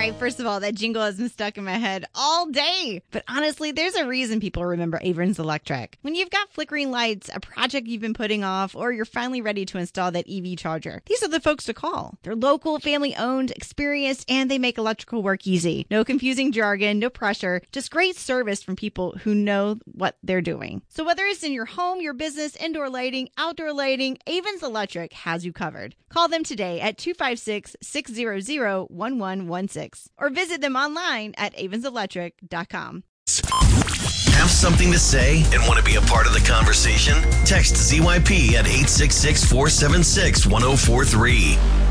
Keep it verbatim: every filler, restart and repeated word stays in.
right. First of all, that jingle has been stuck in my head all day. But honestly, there's a reason people remember Avrons Electric. When you've got flickering lights, a project you've been putting off, or you're finally ready to install that E V charger, these are the folks to call. They're local, family-owned, experienced, and they make electrical work easy. No confusing jargon, no pressure, just great service from people who know what they're doing. So whether it's in your home, your business, indoor lighting, outdoor lighting, Avrons Electric has you covered. Call them today at two five six, six zero zero, one one one six or visit them online at avrons electric dot com. Have something to say and want to be a part of the conversation? Text Z Y P at eight six six, four seven six, one zero four three.